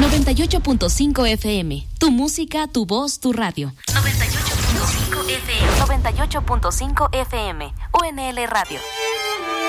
98.5 FM. Tu música, tu voz, tu radio. 98.5 FM. 98.5 FM. UNL Radio.